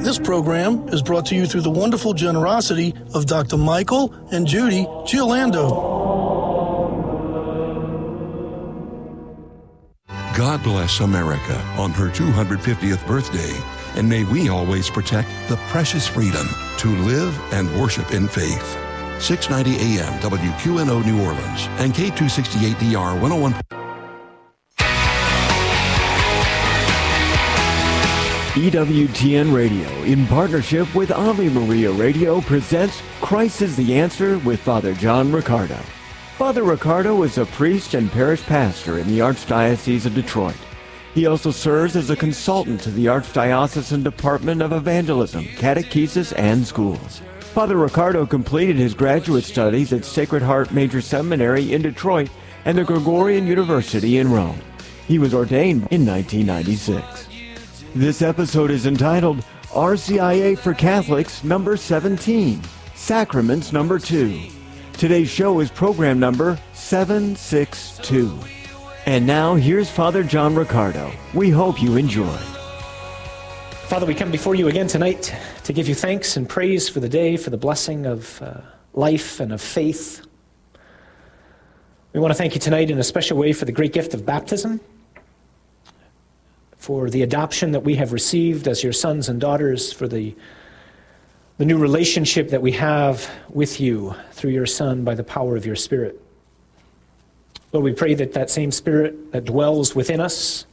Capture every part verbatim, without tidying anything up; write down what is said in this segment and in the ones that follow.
This program is brought to you through the wonderful generosity of Doctor Michael and Judy Giolando. God bless America on her two hundred fiftieth birthday, and may we always protect the precious freedom to live and worship in faith. six ninety A M W Q N O New Orleans and K two sixty-eight D R one oh one. E W T N Radio, in partnership with Ave Maria Radio, presents Christ is the Answer with Father John Riccardo. Father Riccardo is a priest and parish pastor in the Archdiocese of Detroit. He also serves as a consultant to the Archdiocesan Department of Evangelism, Catechesis, and Schools. Father Riccardo completed his graduate studies at Sacred Heart Major Seminary in Detroit and the Gregorian University in Rome. He was ordained in nineteen ninety-six. This episode is entitled R C I A for Catholics number seventeen, Sacraments number two. Today's show is program number seven sixty-two. And now here's Father John Riccardo. We hope you enjoy. Father, we come before you again tonight to give you thanks and praise for the day, for the blessing of uh, life and of faith. We want to thank you tonight in a special way for the great gift of baptism, for the adoption that we have received as your sons and daughters, for the, the new relationship that we have with you through your Son by the power of your Spirit. Lord, we pray that that same Spirit that dwells within us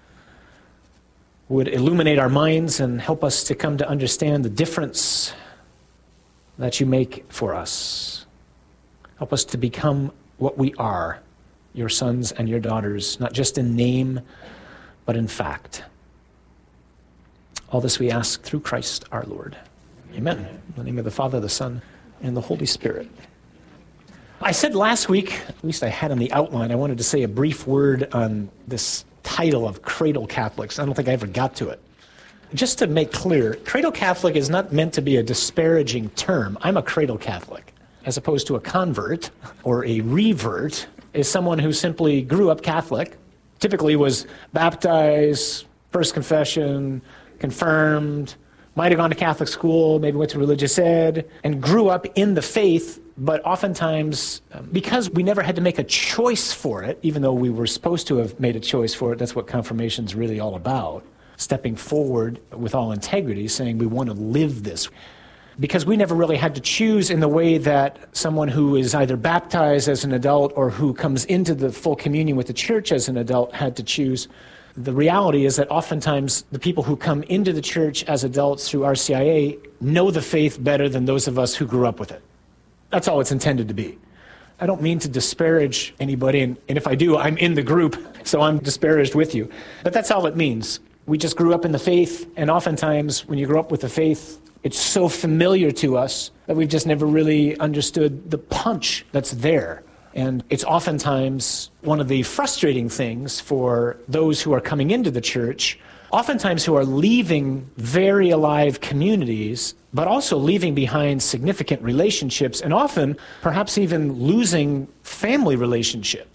would illuminate our minds and help us to come to understand the difference that you make for us. Help us to become what we are, your sons and your daughters, not just in name, but in fact. All this we ask through Christ our Lord. Amen. In the name of the Father, the Son, and the Holy Spirit. I said last week, at least I had in the outline, I wanted to say a brief word on this title of Cradle Catholics. I don't think I ever got to it. Just to make clear, Cradle Catholic is not meant to be a disparaging term. I'm a Cradle Catholic, as opposed to a convert or a revert is someone who simply grew up Catholic, typically was baptized, first confession, confirmed, might have gone to Catholic school, maybe went to religious ed, and grew up in the faith, but oftentimes, because we never had to make a choice for it, even though we were supposed to have made a choice for it, that's what confirmation's really all about, stepping forward with all integrity, saying we want to live this. Because we never really had to choose in the way that someone who is either baptized as an adult or who comes into the full communion with the church as an adult had to choose. The reality is that oftentimes the people who come into the church as adults through R C I A know the faith better than those of us who grew up with it. That's all it's intended to be. I don't mean to disparage anybody, and, and if I do, I'm in the group, so I'm disparaged with you. But that's all it means. We just grew up in the faith, and oftentimes when you grow up with the faith, it's so familiar to us that we've just never really understood the punch that's there. And it's oftentimes one of the frustrating things for those who are coming into the church, oftentimes who are leaving very alive communities, but also leaving behind significant relationships, and often perhaps even losing family relationships.